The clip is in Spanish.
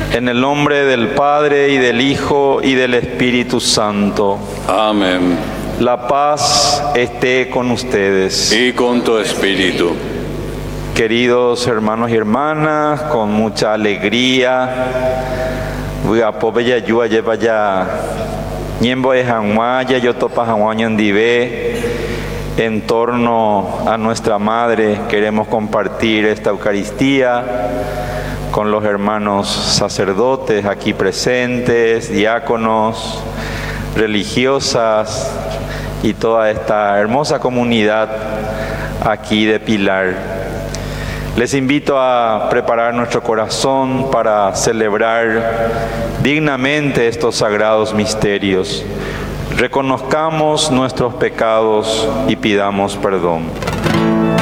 En el nombre del Padre, y del Hijo, y del Espíritu Santo. Amén. La paz esté con ustedes. Y con tu espíritu. Queridos hermanos y hermanas, con mucha alegría, voy a poder ya lleva ya niembo de Hanguaya, yo topa Hanguaya en Divé. En torno a nuestra Madre queremos compartir esta Eucaristía con los hermanos sacerdotes aquí presentes, diáconos, religiosas y toda esta hermosa comunidad aquí de Pilar. Les invito a preparar nuestro corazón para celebrar dignamente estos sagrados misterios. Reconozcamos nuestros pecados y pidamos perdón.